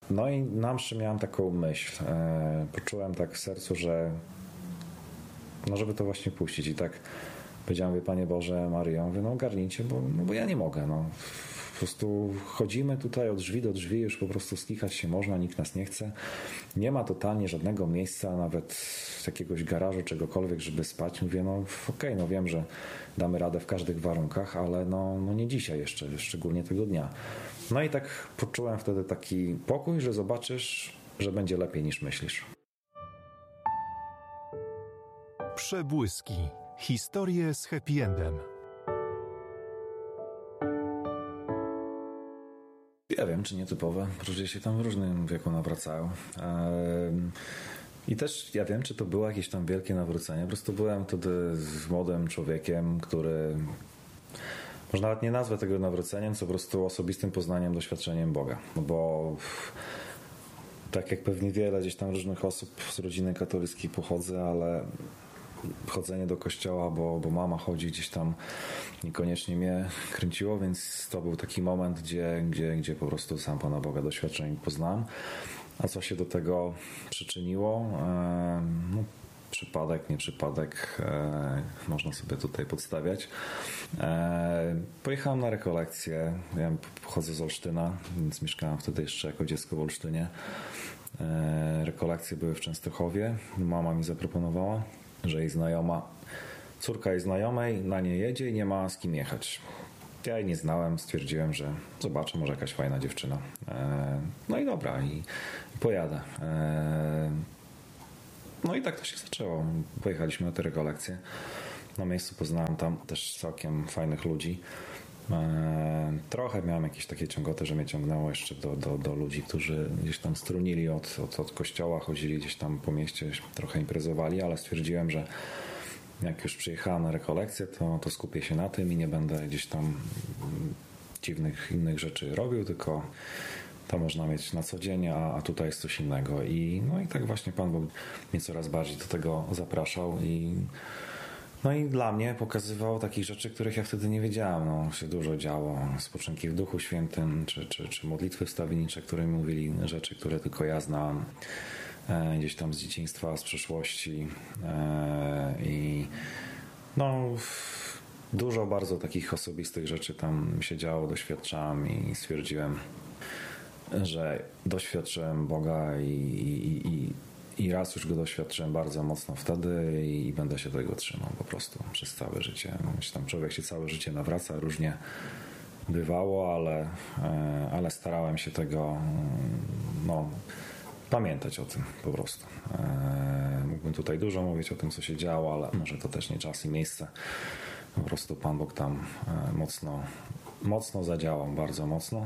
No i na mszy miałem taką myśl. Poczułem tak w sercu, że no żeby to właśnie puścić. I tak powiedziałem, mówię, Panie Boże, Maryjo, mówię, no ogarnijcie, bo ja nie mogę. No. Po prostu chodzimy tutaj od drzwi do drzwi, już po prostu skichać się można, nikt nas nie chce. Nie ma totalnie żadnego miejsca, nawet jakiegoś garażu, czegokolwiek, żeby spać. Mówię, no okej, no wiem, że damy radę w każdych warunkach, ale no nie dzisiaj jeszcze, szczególnie tego dnia. No i tak poczułem wtedy taki pokój, że zobaczysz, że będzie lepiej niż myślisz. Przebłyski. Historie z happy endem. Ja wiem, czy nietypowe. Ludzie się tam w różnym wieku nawracają. I też ja wiem, czy to było jakieś tam wielkie nawrócenie. Po prostu byłem wtedy młodym człowiekiem, który... Może nawet nie nazwę tego nawróceniem, co po prostu osobistym poznaniem, doświadczeniem Boga. Bo tak jak pewnie wiele gdzieś tam różnych osób z rodziny katolickiej pochodzę, ale chodzenie do kościoła, bo mama chodzi gdzieś tam, niekoniecznie mnie kręciło, więc to był taki moment, gdzie po prostu sam Pana Boga doświadczeń poznałem. A co się do tego przyczyniło? No, przypadek, nie przypadek, można sobie tutaj podstawiać. Pojechałem na rekolekcję. Ja pochodzę z Olsztyna, więc mieszkałem wtedy jeszcze jako dziecko w Olsztynie. Rekolekcje były w Częstochowie. Mama mi zaproponowała, że jej znajoma, córka jej znajomej na nie jedzie i nie ma z kim jechać. Ja jej nie znałem, stwierdziłem, że zobaczę, może jakaś fajna dziewczyna. No i dobra, i pojadę. No i tak to się zaczęło. Pojechaliśmy na te rekolekcje. Na miejscu poznałem tam też całkiem fajnych ludzi. Trochę miałem jakieś takie ciągoty, że mnie ciągnęło jeszcze do ludzi, którzy gdzieś tam strunili od kościoła, chodzili gdzieś tam po mieście, trochę imprezowali, ale stwierdziłem, że jak już przyjechałem na rekolekcję, to skupię się na tym i nie będę gdzieś tam dziwnych innych rzeczy robił, tylko to można mieć na co dzień, a tutaj jest coś innego. No i tak właśnie Pan Bóg mnie coraz bardziej do tego zapraszał no i dla mnie pokazywał takich rzeczy, których ja wtedy nie wiedziałem. No, się dużo działo. Spoczynki w Duchu Świętym, czy modlitwy wstawiennicze, które mi mówili rzeczy, które tylko ja znałem. Gdzieś tam z dzieciństwa, z przeszłości. I no dużo bardzo takich osobistych rzeczy tam się działo, doświadczałem i stwierdziłem, że doświadczyłem Boga i raz już go doświadczyłem bardzo mocno wtedy i będę się tego trzymał po prostu przez całe życie. Myślę, tam człowiek się całe życie nawraca, różnie bywało, ale starałem się tego pamiętać o tym po prostu. Mógłbym tutaj dużo mówić o tym, co się działo, ale może to też nie czas i miejsce. Po prostu Pan Bóg tam mocno zadziałał, bardzo mocno.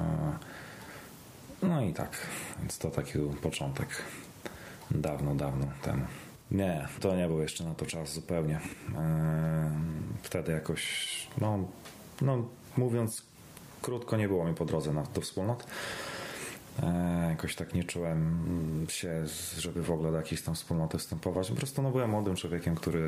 No i tak, więc to taki był początek. Dawno temu. Nie, to nie był jeszcze na to czas zupełnie. Wtedy jakoś, mówiąc krótko, nie było mi po drodze do wspólnot. Jakoś tak nie czułem się, żeby w ogóle do jakiejś tam wspólnoty wstępować. Po prostu byłem młodym człowiekiem, który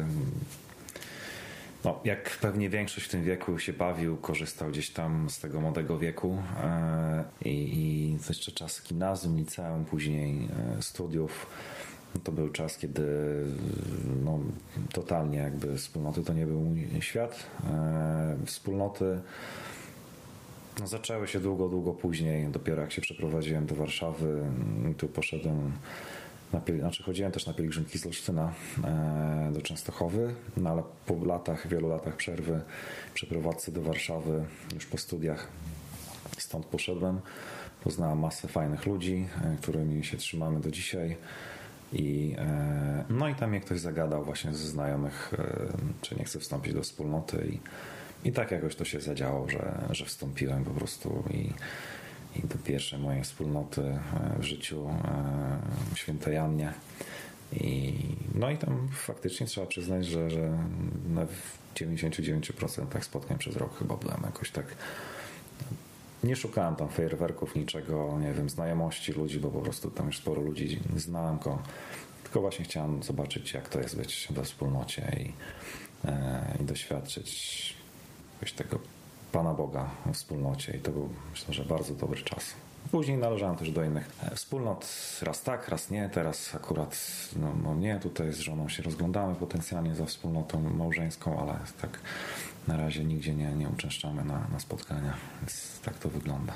jak pewnie większość w tym wieku się bawił, korzystał gdzieś tam z tego młodego wieku i to jeszcze czas gimnazjum, liceum, później studiów. To był czas, kiedy totalnie jakby wspólnoty to nie był mój świat. Wspólnoty zaczęły się długo później. Dopiero jak się przeprowadziłem do Warszawy, tu poszedłem chodziłem też na pielgrzymki z Olsztyna do Częstochowy, ale po wielu latach przerwy, przeprowadzce do Warszawy, już po studiach, stąd poszedłem. Poznałem masę fajnych ludzi, którymi się trzymamy do dzisiaj. I tam mnie ktoś zagadał właśnie ze znajomych, czy nie chce wstąpić do wspólnoty i tak jakoś to się zadziało, że wstąpiłem po prostu i do pierwszej mojej wspólnoty w życiu, Świętej Annie. I tam faktycznie trzeba przyznać, że w 99% spotkań przez rok chyba byłem jakoś tak. Nie szukałem tam fajerwerków, niczego, nie wiem, znajomości ludzi, bo po prostu tam już sporo ludzi znałem, tylko właśnie chciałem zobaczyć, jak to jest być we wspólnocie i doświadczyć jakoś tego Pana Boga w wspólnocie. I to był, myślę, że bardzo dobry czas. Później należałem też do innych wspólnot, raz tak, raz nie. Teraz akurat no nie, tutaj z żoną się rozglądamy potencjalnie za wspólnotą małżeńską, ale tak na razie nigdzie nie uczęszczamy na spotkania, więc tak to wygląda.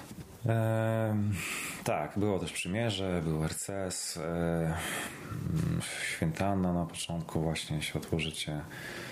Tak, było też przymierze, był RCS, Święta Anna na początku, właśnie Światło Życie.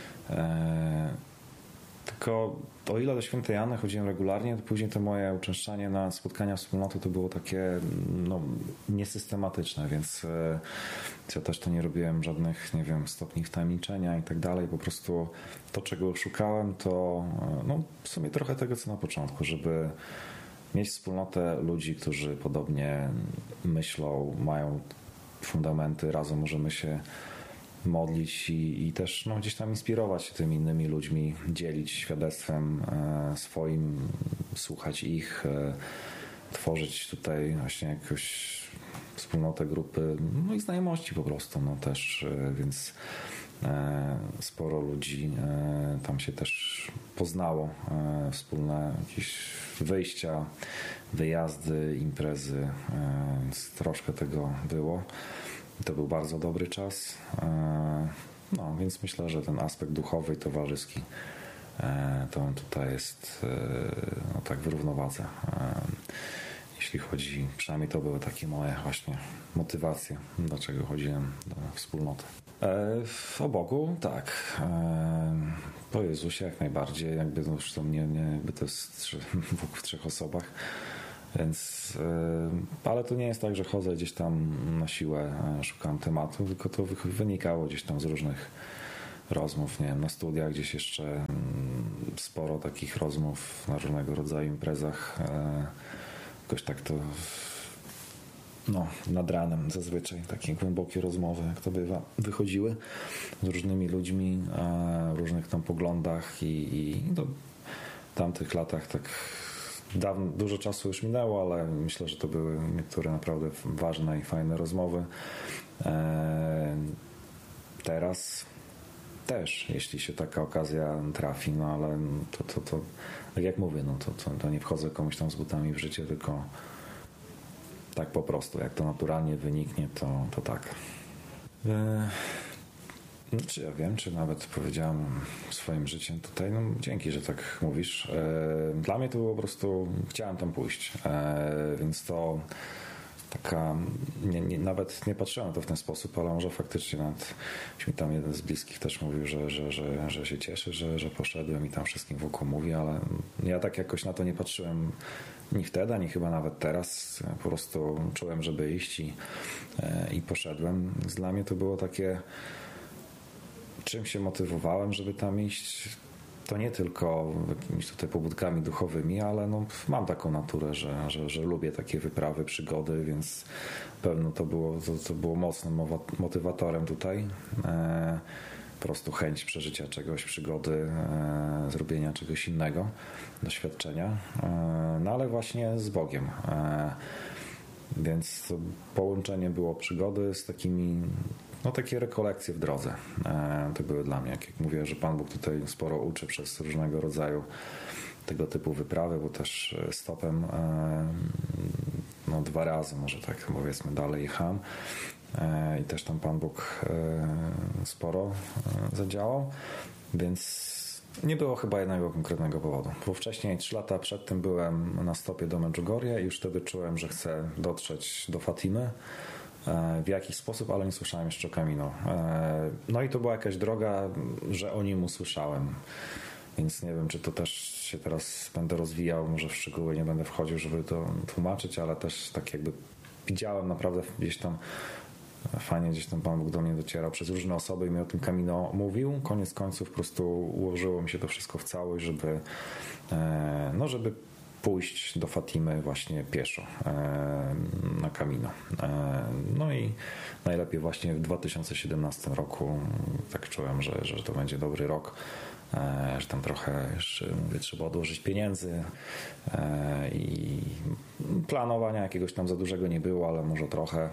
Tylko o ile do Świętej Anny chodziłem regularnie, to później to moje uczęszczanie na spotkania wspólnoty to było takie niesystematyczne, więc ja też to nie robiłem żadnych, nie wiem, stopni wtajemniczenia i tak dalej. Po prostu to, czego szukałem, to w sumie trochę tego, co na początku, żeby mieć wspólnotę ludzi, którzy podobnie myślą, mają fundamenty, razem możemy się modlić i też gdzieś tam inspirować się tymi innymi ludźmi, dzielić świadectwem swoim, słuchać ich, tworzyć tutaj właśnie jakąś wspólnotę, grupy, i znajomości po prostu, też, więc sporo ludzi tam się też poznało, wspólne jakieś wyjścia, wyjazdy, imprezy, więc troszkę tego było. To był bardzo dobry czas. Więc myślę, że ten aspekt duchowy i towarzyski to on tutaj jest tak w równowadze. Jeśli chodzi, przynajmniej to były takie moje właśnie motywacje, dlaczego chodziłem do wspólnoty. O Bogu, tak. Po Jezusie jak najbardziej, jakby zresztą jakby to jest Bóg w 3 osobach. Więc, ale to nie jest tak, że chodzę gdzieś tam na siłę, szukam tematu, tylko to wynikało gdzieś tam z różnych rozmów, nie wiem, na studiach gdzieś jeszcze sporo takich rozmów na różnego rodzaju imprezach, jakoś tak to nad ranem zazwyczaj takie głębokie rozmowy, jak to bywa, wychodziły z różnymi ludźmi o różnych tam poglądach i do tamtych latach tak dużo czasu już minęło, ale myślę, że to były niektóre naprawdę ważne i fajne rozmowy. Teraz też, jeśli się taka okazja trafi, ale to tak jak mówię, to nie wchodzę komuś tam z butami w życie, tylko tak po prostu, jak to naturalnie wyniknie, to tak. Czy ja wiem, czy nawet powiedziałem swoim życiem tutaj, dzięki, że tak mówisz. Dla mnie to było po prostu, chciałem tam pójść, więc to taka, nawet nie patrzyłem na to w ten sposób, ale może faktycznie nawet mi tam jeden z bliskich też mówił, że się cieszy, że poszedłem i tam wszystkim wokół mówi, ale ja tak jakoś na to nie patrzyłem ni wtedy, ani chyba nawet teraz. Po prostu czułem, żeby iść i poszedłem. Więc dla mnie to było takie, czym się motywowałem, żeby tam iść, to nie tylko jakimiś tutaj pobudkami duchowymi, ale mam taką naturę, że lubię takie wyprawy, przygody, więc pewno to było mocnym motywatorem tutaj. Po prostu chęć przeżycia czegoś, przygody, zrobienia czegoś innego, doświadczenia, ale właśnie z Bogiem. Więc to połączenie było przygody z takimi, takie rekolekcje w drodze. To były dla mnie, jak mówię, że Pan Bóg tutaj sporo uczy przez różnego rodzaju tego typu wyprawy, bo też stopem 2 razy, może tak powiedzmy, dalej jechałem i też tam Pan Bóg sporo zadziałał, więc nie było chyba jednego konkretnego powodu. Bo wcześniej, 3 lata przed tym, byłem na stopie do Medjugorje i już wtedy czułem, że chcę dotrzeć do Fatimy w jakiś sposób, ale nie słyszałem jeszcze o Camino. I to była jakaś droga, że o nim usłyszałem. Więc nie wiem, czy to też się teraz będę rozwijał, może w szczegóły nie będę wchodził, żeby to tłumaczyć, ale też tak jakby widziałem naprawdę gdzieś tam, fajnie gdzieś tam Pan Bóg do mnie docierał przez różne osoby i mi o tym Camino mówił. Koniec końców po prostu ułożyło mi się to wszystko w całość, żeby pójść do Fatimy właśnie pieszo na Camino. I najlepiej właśnie w 2017 roku tak czułem, że to będzie dobry rok, że tam trochę już, mówię, trzeba odłożyć pieniędzy i planowania jakiegoś tam za dużego nie było, ale może trochę.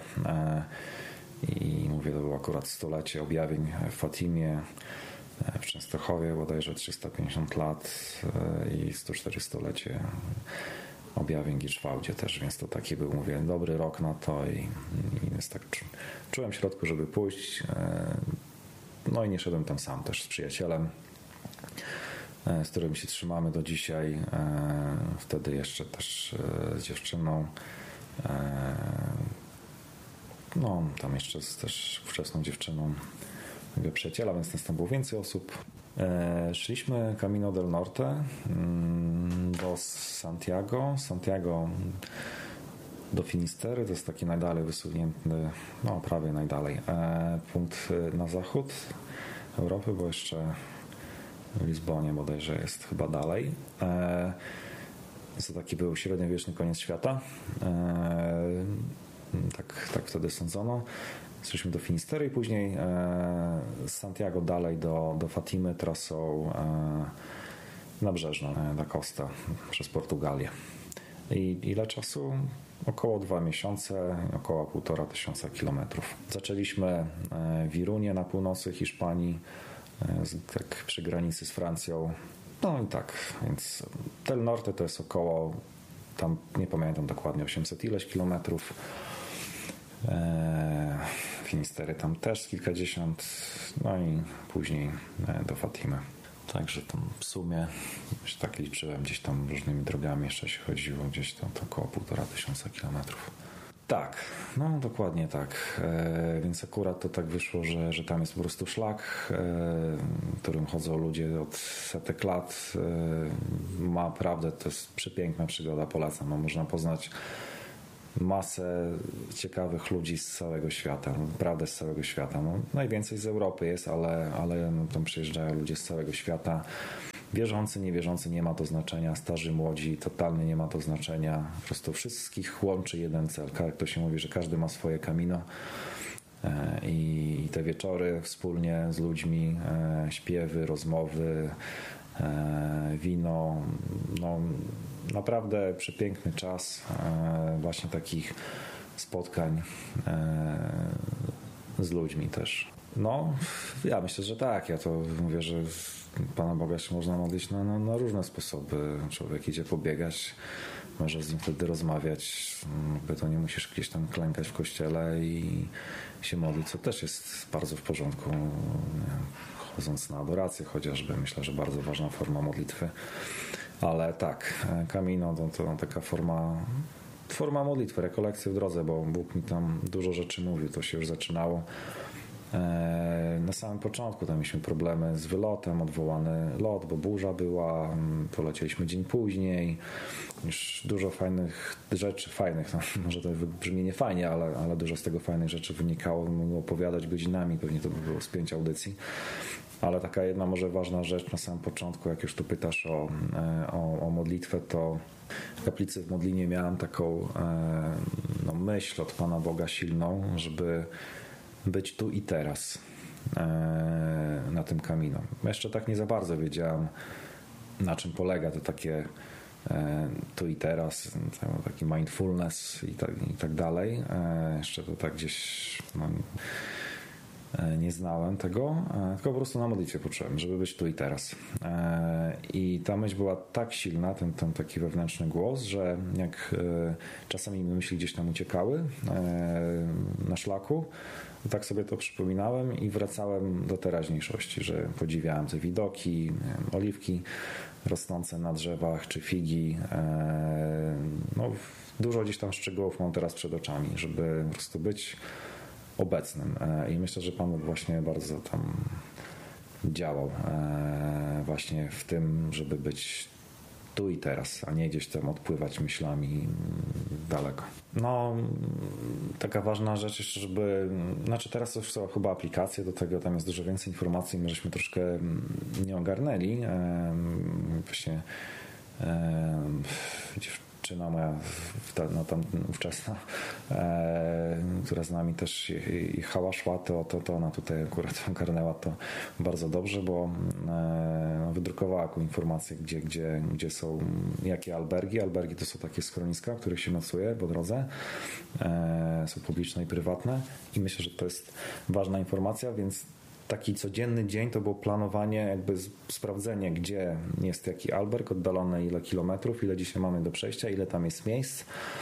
I mówię, to było akurat 100-lecie objawień w Fatimie, w Częstochowie, bodajże 350 lat i 140-lecie Objawień Girschwaldzie też, więc to taki był, mówię, dobry rok na to i jest tak, czułem w środku, żeby pójść. No i nie szedłem tam sam, też z przyjacielem, z którym się trzymamy do dzisiaj. Wtedy jeszcze też z dziewczyną. No, tam jeszcze z też wczesną dziewczyną mojego przyjaciela, więc nas tam było więcej osób. Szliśmy Camino del Norte do Santiago do Finisterry, to jest taki najdalej wysunięty, no prawie najdalej punkt na zachód Europy, bo jeszcze w Lizbonie bodajże jest chyba dalej. To taki był średniowieczny koniec świata. Tak wtedy sądzono. Szliśmy do Finisterry i później z Santiago dalej do Fatimy trasą nabrzeżną da Costa przez Portugalię. I ile czasu? Około 2 miesiące, około 1500 kilometrów. Zaczęliśmy w Irunie na północy Hiszpanii, tak przy granicy z Francją. No i tak, więc Del Norte to jest około, tam nie pamiętam dokładnie, 800 ileś kilometrów. Finisterry tam też kilkadziesiąt, no i później do Fatimy. Także tam w sumie, już tak liczyłem, gdzieś tam różnymi drogami jeszcze się chodziło, gdzieś tam to około 1500 kilometrów. Tak, no dokładnie tak. Więc akurat to tak wyszło, że tam jest po prostu szlak, którym chodzą ludzie od setek lat. Naprawdę to jest przepiękna przygoda, polecam. No, można poznać masę ciekawych ludzi z całego świata, naprawdę z całego świata. No, najwięcej z Europy jest, ale no, tam przyjeżdżają ludzie z całego świata. Wierzący, niewierzący, nie ma to znaczenia. Starzy, młodzi, totalnie nie ma to znaczenia. Po prostu wszystkich łączy jeden cel. Jak to się mówi, że każdy ma swoje Camino. I te wieczory wspólnie z ludźmi, śpiewy, rozmowy, wino, no naprawdę przepiękny czas właśnie takich spotkań z ludźmi też. No, ja myślę, że tak. Ja to mówię, że Pana Boga się można modlić na różne sposoby. Człowiek idzie pobiegać, może z nim wtedy rozmawiać. Jakby to nie musisz gdzieś tam klękać w kościele i się modlić, co też jest bardzo w porządku. Chodząc na adorację chociażby, myślę, że bardzo ważna forma modlitwy. Ale tak, Camino to taka forma modlitwy, rekolekcje w drodze, bo Bóg mi tam dużo rzeczy mówił. To się już zaczynało na samym początku. Tam mieliśmy problemy z wylotem, odwołany lot, bo burza była, polecieliśmy dzień później. Już dużo fajnych rzeczy, no, może to brzmi nie fajnie, ale dużo z tego fajnych rzeczy wynikało. Mógł opowiadać godzinami, pewnie to by było z 5 audycji. Ale taka jedna może ważna rzecz na samym początku, jak już tu pytasz o modlitwę, to w kaplicy w Modlinie miałem taką myśl od Pana Boga silną, żeby być tu i teraz na tym Camino. Jeszcze tak nie za bardzo wiedziałem, na czym polega to takie tu i teraz, taki mindfulness i tak dalej. Jeszcze to tak gdzieś nie znałem tego, tylko po prostu na modlitwie poczułem, żeby być tu i teraz. I ta myśl była tak silna, ten taki wewnętrzny głos, że jak czasami myśli gdzieś tam uciekały na szlaku, tak sobie to przypominałem i wracałem do teraźniejszości, że podziwiałem te widoki, oliwki rosnące na drzewach, czy figi. No, dużo gdzieś tam szczegółów mam teraz przed oczami, żeby po prostu być obecnym. I myślę, że Pan Bóg właśnie bardzo tam działał właśnie w tym, żeby być tu i teraz, a nie gdzieś tam odpływać myślami daleko. No, taka ważna rzecz jeszcze, żeby... Znaczy teraz to już są chyba aplikacje do tego, tam jest dużo więcej informacji, my żeśmy troszkę nie ogarnęli. Właśnie dziewczyna moja ówczesna, która z nami też jechała, szła, to ona tutaj akurat ogarnęła to bardzo dobrze, bo wydrukowała informacje, gdzie są, jakie albergi. Albergi to są takie schroniska, w których się nocuje po drodze. Są publiczne i prywatne i myślę, że to jest ważna informacja, więc taki codzienny dzień to było planowanie, jakby sprawdzenie, gdzie jest jaki alberg, oddalony ile kilometrów, ile dzisiaj mamy do przejścia, ile tam jest miejsc,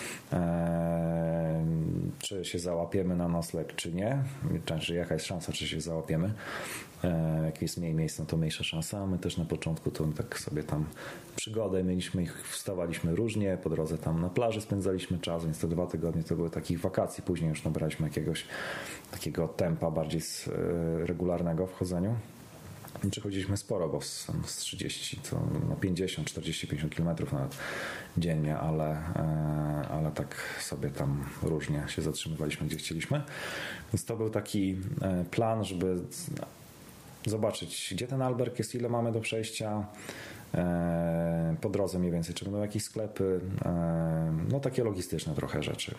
czy się załapiemy na nocleg, czy nie, czy jaka jest szansa, czy się załapiemy. Jak jest mniej miejsc, no to mniejsza szansa. A my też na początku to tak sobie tam przygodę mieliśmy, wstawaliśmy różnie, po drodze tam na plaży spędzaliśmy czas, więc te 2 tygodnie to były takich wakacji. Później już nabraliśmy jakiegoś takiego tempa bardziej regularnego w chodzeniu. I przechodziliśmy sporo, bo z 30, to no 50, 40, 50 kilometrów nawet dziennie, ale tak sobie tam różnie się zatrzymywaliśmy, gdzie chcieliśmy. Więc to był taki plan, żeby zobaczyć, gdzie ten alberg jest, ile mamy do przejścia, po drodze mniej więcej, czy będą jakieś sklepy, no takie logistyczne trochę rzeczy.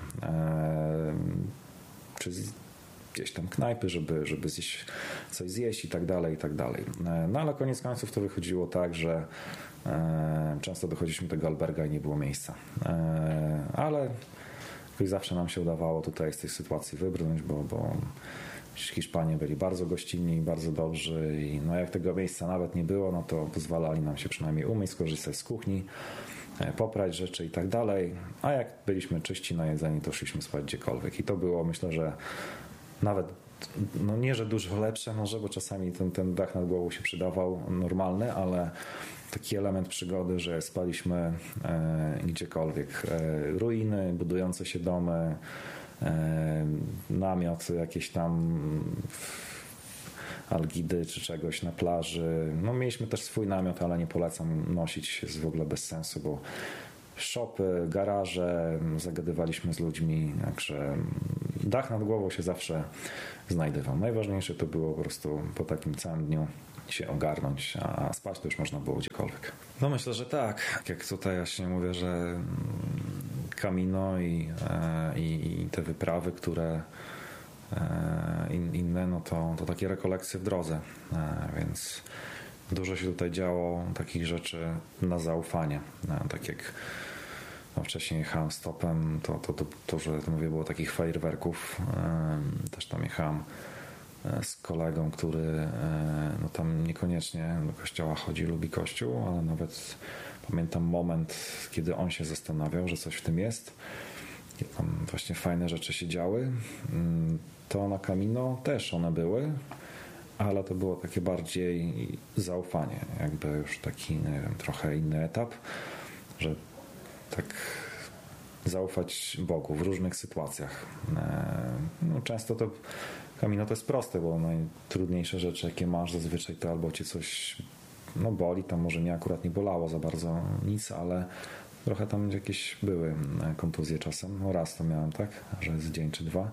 Czy gdzieś tam knajpy, żeby coś zjeść i tak dalej, i tak dalej. No ale koniec końców to wychodziło tak, że często dochodziliśmy do tego alberga i nie było miejsca. Ale zawsze nam się udawało tutaj z tej sytuacji wybrnąć, bo Hiszpanie byli bardzo gościnni, bardzo dobrzy i no jak tego miejsca nawet nie było, no to pozwalali nam się przynajmniej umyć, skorzystać z kuchni, poprać rzeczy i tak dalej. A jak byliśmy czyści, najedzeni, to szliśmy spać gdziekolwiek. I to było, myślę, że nawet, no nie, że dużo lepsze może, bo czasami ten dach nad głową się przydawał normalny, ale taki element przygody, że spaliśmy gdziekolwiek. Ruiny, budujące się domy, namiot, jakieś tam algidy czy czegoś na plaży. No mieliśmy też swój namiot, ale nie polecam nosić, jest w ogóle bez sensu, bo szopy, garaże, zagadywaliśmy z ludźmi, także dach nad głową się zawsze znajdował. Najważniejsze to było po prostu po takim całym dniu się ogarnąć, a spać to już można było gdziekolwiek. No myślę, że tak. Jak tutaj właśnie mówię, że Camino i te wyprawy, które inne, no to takie rekolekcje w drodze, więc dużo się tutaj działo takich rzeczy na zaufanie. Tak jak wcześniej jechałem stopem, to że mówię, było takich fajerwerków. Też tam jechałem z kolegą, który no tam niekoniecznie do kościoła chodzi, lubi kościół, ale nawet pamiętam moment, kiedy on się zastanawiał, że coś w tym jest. Kiedy tam właśnie fajne rzeczy się działy. To na Camino też one były, ale to było takie bardziej zaufanie, jakby już taki, nie wiem, trochę inny etap, że tak zaufać Bogu w różnych sytuacjach. No, często to Camino to jest proste, bo najtrudniejsze rzeczy, jakie masz zazwyczaj, to albo cię coś boli, tam może mnie akurat nie bolało za bardzo nic, ale trochę tam jakieś były kontuzje czasem. No raz to miałem, tak, że jest dzień czy dwa.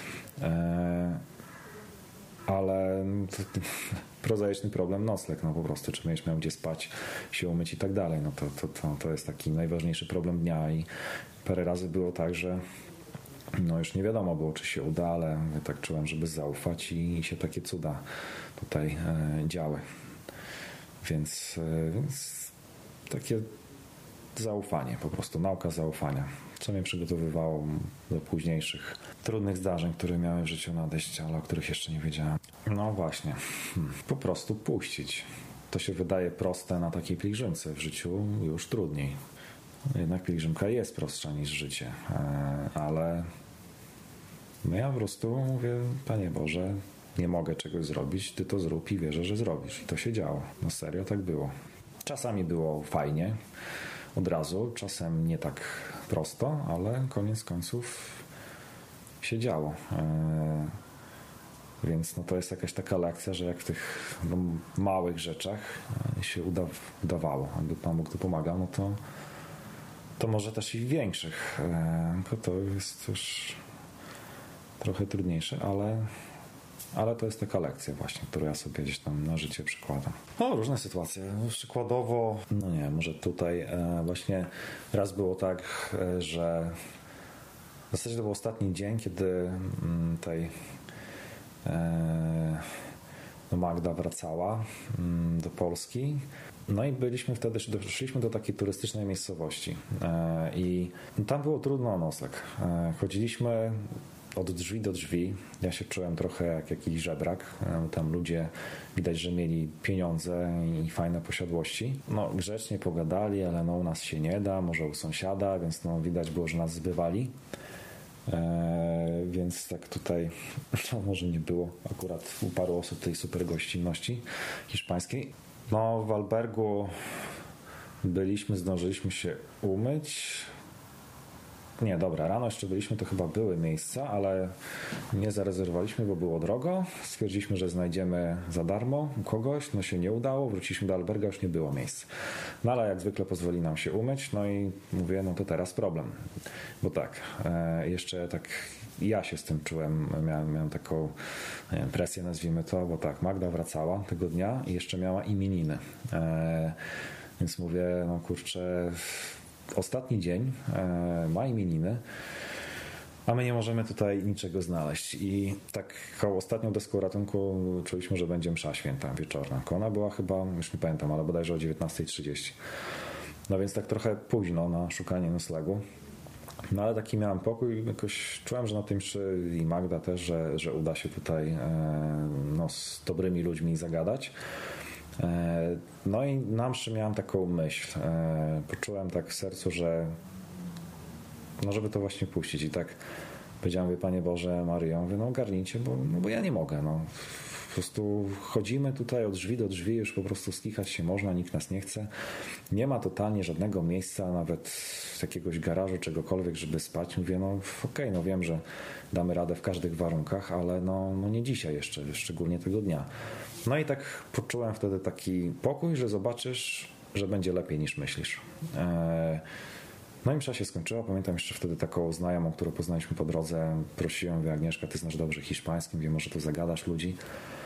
Ale prozaiczny problem nocleg, no po prostu, czy będziesz miał gdzie spać, się umyć i tak dalej, no to jest taki najważniejszy problem dnia i parę razy było tak, że no już nie wiadomo było, czy się uda, ale ja tak czułem, żeby zaufać i się takie cuda tutaj działy. Więc takie zaufanie, po prostu nauka zaufania, co mnie przygotowywało do późniejszych trudnych zdarzeń, które miały w życiu nadejść, ale o których jeszcze nie wiedziałem. No właśnie, po prostu puścić. To się wydaje proste na takiej pielgrzymce, w życiu już trudniej. Jednak pielgrzymka jest prostsza niż życie, ale ja po prostu mówię, Panie Boże, nie mogę czegoś zrobić, Ty to zrób i wierzę, że zrobisz. I to się działo. No serio, tak było. Czasami było fajnie, od razu, czasem nie tak prosto, ale koniec końców się działo. Więc no to jest jakaś taka lekcja, że jak w tych małych rzeczach się udawało, jakby Pan Bóg tu pomagał, no to może też i w większych. To jest już trochę trudniejsze, ale to jest taka lekcja właśnie, którą ja sobie gdzieś tam na życie przykładam. No, różne sytuacje. Przykładowo, no nie, może tutaj właśnie raz było tak, że w zasadzie to był ostatni dzień, kiedy Magda wracała do Polski. No i doszliśmy do takiej turystycznej miejscowości i tam było trudno o nocleg. Chodziliśmy od drzwi do drzwi. Ja się czułem trochę jak jakiś żebrak. Tam ludzie widać, że mieli pieniądze i fajne posiadłości. No grzecznie pogadali, ale no u nas się nie da, może u sąsiada, więc no widać było, że nas zbywali. Więc tak tutaj no, może nie było akurat u paru osób tej super gościnności hiszpańskiej. No w albergu zdążyliśmy się umyć. Nie, dobra, rano jeszcze byliśmy, to chyba były miejsca, ale nie zarezerwowaliśmy, bo było drogo. Stwierdziliśmy, że znajdziemy za darmo u kogoś, no się nie udało, wróciliśmy do alberga, już nie było miejsc. No ale jak zwykle pozwoli nam się umyć, no i mówię, no to teraz problem. Bo tak, jeszcze tak ja się z tym czułem, miałem taką nie wiem, presję, nazwijmy to, bo tak, Magda wracała tego dnia i jeszcze miała imieniny. Więc mówię, no kurczę, ostatni dzień, ma imieniny, a my nie możemy tutaj niczego znaleźć. I tak koło ostatnią deską ratunku czuliśmy, że będzie msza święta wieczorna. Ona była chyba, już nie pamiętam, ale bodajże o 19:30. No więc tak trochę późno na szukanie noclegu. No ale taki miałem pokój, jakoś czułem, że na tym mszy i Magda też, że uda się tutaj no, z dobrymi ludźmi zagadać. No i na mszy miałem taką myśl. Poczułem tak w sercu, że no żeby to właśnie puścić. I tak powiedziałem, wie Panie Boże, Maryjo, mówię, no ogarnijcie, bo ja nie mogę. No. Po prostu chodzimy tutaj od drzwi do drzwi, już po prostu skichać się można, nikt nas nie chce. Nie ma totalnie żadnego miejsca, nawet jakiegoś garażu, czegokolwiek, żeby spać. Mówię, no okej, no wiem, że damy radę w każdych warunkach, ale no nie dzisiaj jeszcze, szczególnie tego dnia. No i tak poczułem wtedy taki pokój, że zobaczysz, że będzie lepiej niż myślisz. No i msza się skończyła. Pamiętam jeszcze wtedy taką znajomą, którą poznaliśmy po drodze. Prosiłem, mówię, Agnieszka, ty znasz dobrze hiszpański, mówię, może tu zagadasz ludzi.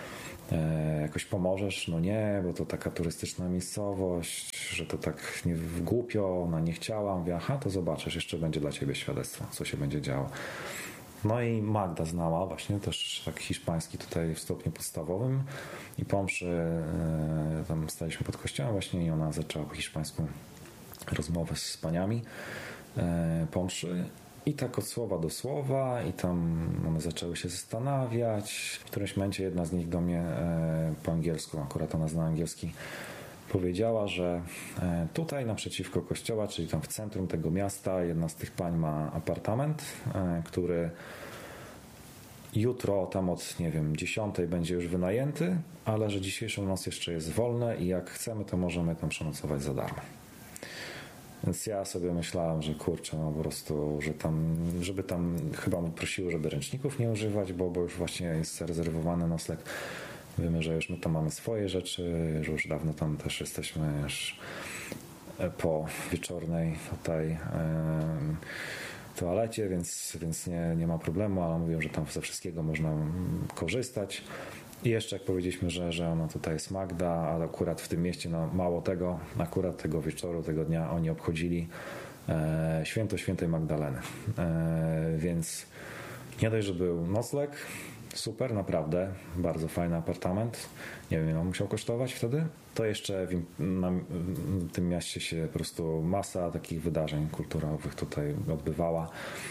Jakoś pomożesz? No nie, bo to taka turystyczna miejscowość, że to tak nie głupio, ona nie chciała. Mówię, aha, to zobaczysz, jeszcze będzie dla ciebie świadectwo, co się będzie działo. No i Magda znała właśnie też tak hiszpański tutaj w stopniu podstawowym i po mszy tam staliśmy pod kościołem właśnie i ona zaczęła po hiszpańsku rozmowę z paniami po mszy. I tak od słowa do słowa i tam one zaczęły się zastanawiać. W którymś momencie jedna z nich do mnie po angielsku, akurat ona zna angielski, powiedziała, że tutaj naprzeciwko kościoła, czyli tam w centrum tego miasta, jedna z tych pań ma apartament, który jutro tam od, nie wiem, 10 będzie już wynajęty, ale że dzisiejszą noc jeszcze jest wolne i jak chcemy, to możemy tam przenocować za darmo. Więc ja sobie myślałem, że kurczę, no po prostu, że tam, żeby tam chyba prosiły, żeby ręczników nie używać, bo już właśnie jest zarezerwowany nocleg. Wiemy, że już my tam mamy swoje rzeczy, że już dawno tam też jesteśmy już po wieczornej tutaj toalecie, więc nie ma problemu, ale mówią, że tam ze wszystkiego można korzystać. I jeszcze jak powiedzieliśmy, że ona tutaj jest Magda, ale akurat w tym mieście, no mało tego, akurat tego wieczoru, tego dnia oni obchodzili święto świętej Magdaleny. Więc nie dość, że był nocleg, super, naprawdę, bardzo fajny apartament. Nie wiem, ile on musiał kosztować wtedy. To jeszcze w tym mieście się po prostu masa takich wydarzeń kulturowych tutaj odbywała,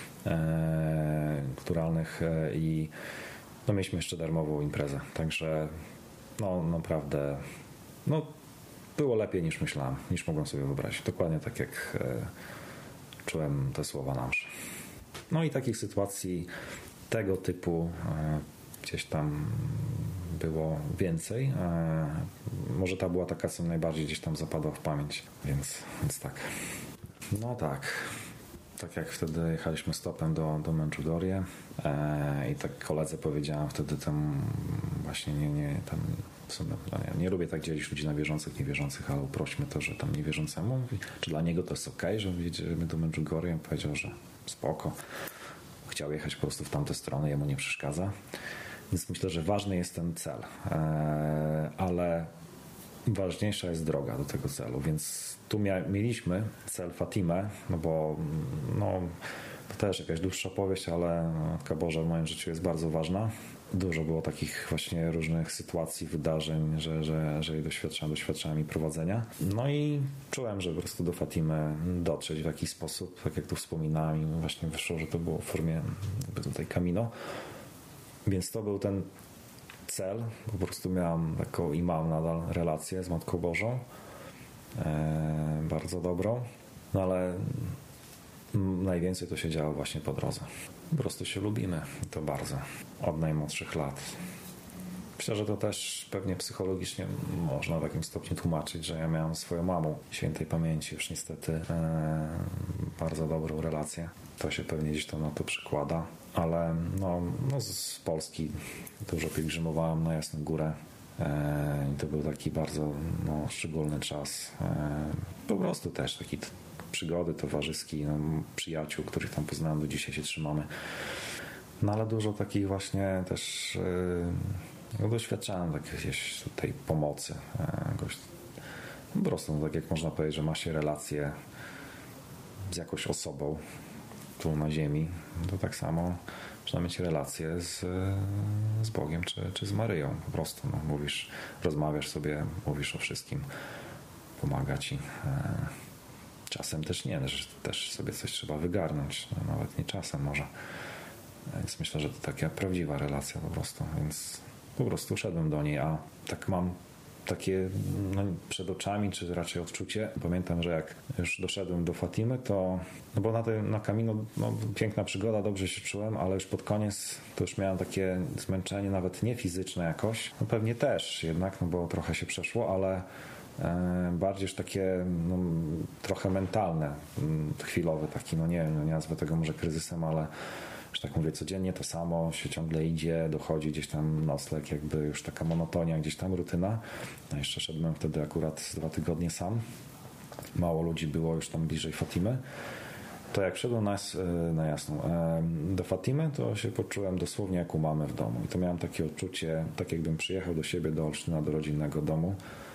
kulturalnych i no mieliśmy jeszcze darmową imprezę. Także no naprawdę no, było lepiej niż myślałem, niż mogłem sobie wyobrazić. Dokładnie tak jak czułem te słowa na mszy. No i takich sytuacji tego typu gdzieś tam było więcej. Może ta była taka, co najbardziej gdzieś tam zapadła w pamięć, więc tak. No tak. Tak jak wtedy jechaliśmy stopem do Medjugorje i tak koledze powiedziałem wtedy tam właśnie tam w sumie, nie lubię tak dzielić ludzi na wierzących, niewierzących, ale uprośmy to, że tam niewierzącemu mówi, czy dla niego to jest okej, że jedziemy do Medjugorje. On powiedział, że spoko. Chciał jechać po prostu w tamtę stronę, jemu nie przeszkadza. Więc myślę, że ważny jest ten cel, ale ważniejsza jest droga do tego celu, więc tu mieliśmy cel Fatimę, no bo no, to też jakaś dłuższa powieść, ale Matka Boża w moim życiu jest bardzo ważna. dużo było takich właśnie różnych sytuacji, wydarzeń, że jej doświadczałem i prowadzenia. No i czułem, że po prostu do Fatimy dotrzeć w jakiś sposób, tak jak tu wspominałem, i właśnie wyszło, że to było w formie tutaj Camino. Więc to był ten cel. Po prostu miałem taką i mam nadal relację z Matką Bożą. Bardzo dobrą. No ale najwięcej to się działo właśnie po drodze. Po prostu się lubimy. To bardzo. Od najmłodszych lat. Myślę, że to też pewnie psychologicznie można w jakimś stopniu tłumaczyć, że ja miałem swoją mamą świętej pamięci już niestety bardzo dobrą relację. To się pewnie gdzieś tam na to przekłada. Ale z Polski dużo pielgrzymowałem na Jasną Górę. I to był taki bardzo szczególny czas. Po prostu też taki przygody towarzyskie, przyjaciół, których tam poznałem, do dzisiaj się trzymamy. No ale dużo takich właśnie też doświadczałem jakiejś tej pomocy. Po prostu tak jak można powiedzieć, że ma się relację z jakąś osobą tu na ziemi, to tak samo można mieć relację z Bogiem czy z Maryją. Po prostu rozmawiasz sobie, mówisz o wszystkim, pomaga ci. Czasem też nie, że też sobie coś trzeba wygarnąć, nawet nie czasem może. Więc myślę, że to taka prawdziwa relacja po prostu, więc po prostu szedłem do niej, a tak mam takie przed oczami, czy raczej odczucie. Pamiętam, że jak już doszedłem do Fatimy, to bo na Camino piękna przygoda, dobrze się czułem, ale już pod koniec to już miałem takie zmęczenie, nawet nie fizyczne jakoś. Pewnie też jednak, bo trochę się przeszło, ale bardziej już takie trochę mentalne, chwilowe, taki, nie nazwę tego może kryzysem, ale że tak mówię, codziennie to samo się ciągle idzie, dochodzi gdzieś tam nocleg, jakby już taka monotonia, gdzieś tam rutyna. No jeszcze szedłem wtedy akurat 2 tygodnie sam. Mało ludzi było już tam bliżej Fatimy. To jak wszedłem na Jasną do Fatimy, to się poczułem dosłownie jak u mamy w domu. I to miałem takie odczucie, tak jakbym przyjechał do siebie, do Olsztyna, do rodzinnego domu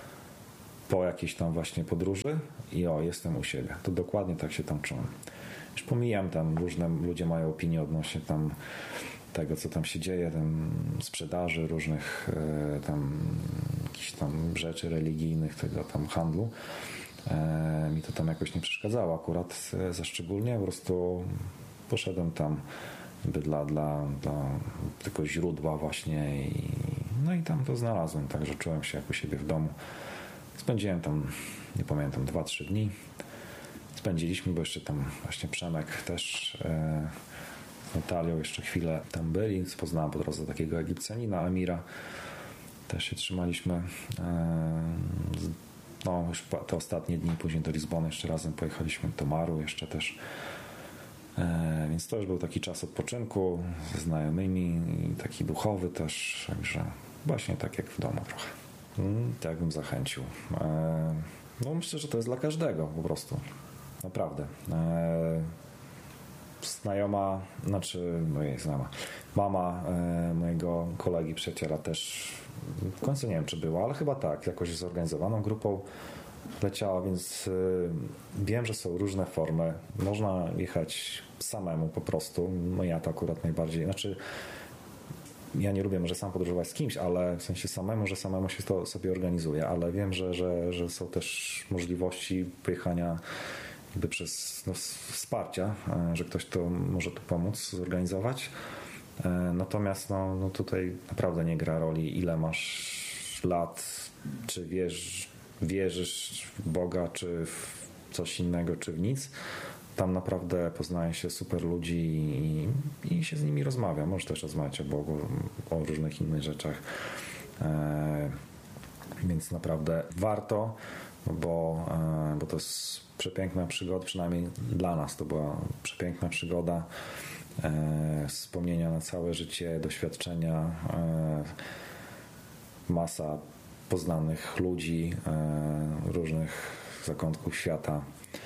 po jakiejś tam właśnie podróży i jestem u siebie. To dokładnie tak się tam czułem. Już pomijam tam, różne ludzie mają opinie odnośnie tam tego, co tam się dzieje, tam sprzedaży różnych tam jakichś tam rzeczy religijnych, tego tam handlu. Mi to tam jakoś nie przeszkadzało akurat za szczególnie, po prostu poszedłem tam dla tego źródła właśnie i tam to znalazłem, także czułem się jak u siebie w domu. Spędziłem tam, nie pamiętam, 2-3 dni. Spędziliśmy, bo jeszcze tam właśnie Przemek też z Natalią jeszcze chwilę tam byli. Poznałem po drodze takiego Egipcjanina, Amira. Też się trzymaliśmy. Już te ostatnie dni, później do Lizbony jeszcze razem pojechaliśmy do Maru jeszcze też. Więc to już był taki czas odpoczynku ze znajomymi i taki duchowy też. Także właśnie tak jak w domu trochę. Tak bym zachęcił. Myślę, że to jest dla każdego po prostu. Naprawdę. Mama mojego kolegi, przyjaciela też w końcu nie wiem, czy była, ale chyba tak, jakoś zorganizowaną grupą leciała, więc wiem, że są różne formy. Można jechać samemu po prostu. Ja to akurat najbardziej, ja nie lubię może sam podróżować z kimś, ale w sensie samemu się to sobie organizuje, ale wiem, że są też możliwości pojechania jakby przez wsparcia, że ktoś to może tu pomóc zorganizować. Natomiast tutaj naprawdę nie gra roli, ile masz lat, czy wierzysz w Boga, czy w coś innego, czy w nic. Tam naprawdę poznaje się super ludzi i się z nimi rozmawia. Możesz też rozmawiać o Bogu, o różnych innych rzeczach. Więc naprawdę warto, bo to jest przepiękna przygoda, przynajmniej dla nas to była przepiękna przygoda. Wspomnienia na całe życie, doświadczenia, masa poznanych ludzi, różnych zakątków świata.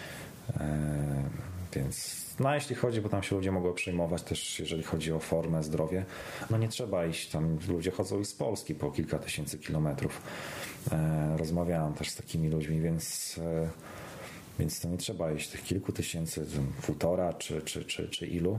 Więc jeśli chodzi, bo tam się ludzie mogą przejmować też, jeżeli chodzi o formę, zdrowie, nie trzeba iść, tam ludzie chodzą i z Polski po kilka tysięcy kilometrów. Rozmawiałem też z takimi ludźmi, więc Więc to nie trzeba iść tych kilku tysięcy, 1,5 czy ilu.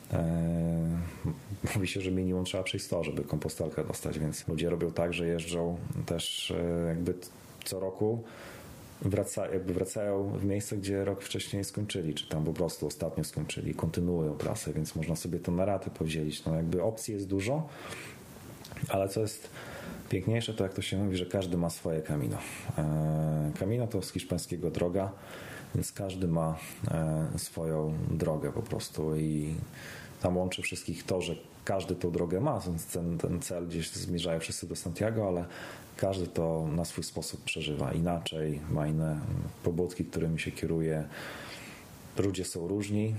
Mówi się, że minimum trzeba przejść 100, żeby kompostelkę dostać, więc ludzie robią tak, że jeżdżą też jakby co roku, wracają w miejsce, gdzie rok wcześniej skończyli, czy tam po prostu ostatnio skończyli, kontynuują trasę, więc można sobie to na raty podzielić. No jakby opcji jest dużo, ale co jest piękniejsze, to jak to się mówi, że każdy ma swoje Camino. Camino to z hiszpańskiego droga, więc każdy ma swoją drogę po prostu i tam łączy wszystkich to, że każdy tą drogę ma, więc ten cel gdzieś zmierzają wszyscy do Santiago, ale każdy to na swój sposób przeżywa inaczej, ma inne pobudki, którymi się kieruje. Ludzie są różni,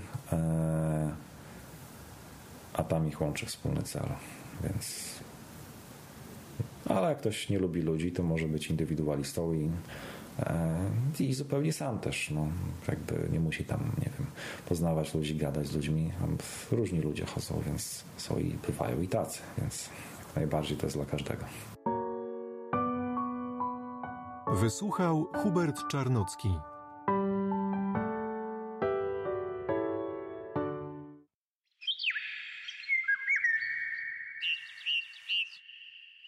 a tam ich łączy wspólny cel, więc... Ale jak ktoś nie lubi ludzi, to może być indywidualistą i zupełnie sam też. No, jakby nie musi tam, nie wiem, poznawać ludzi, gadać z ludźmi. Różni ludzie chodzą, więc są i bywają i tacy, więc jak najbardziej to jest dla każdego. Wysłuchał Hubert Czarnocki.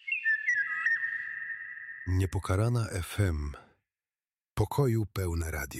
Niepokalana FM. Pokoju pełne radio.